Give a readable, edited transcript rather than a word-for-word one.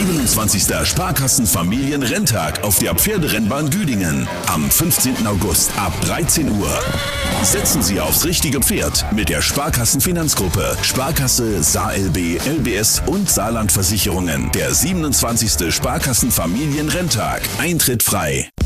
27. Sparkassenfamilienrenntag auf der Pferderennbahn Güdingen am 15. August ab 13 Uhr. Setzen Sie aufs richtige Pferd mit der Sparkassenfinanzgruppe, Sparkasse, SaLB, LBS und Saarlandversicherungen. Der 27. Sparkassenfamilienrenntag. Eintritt frei.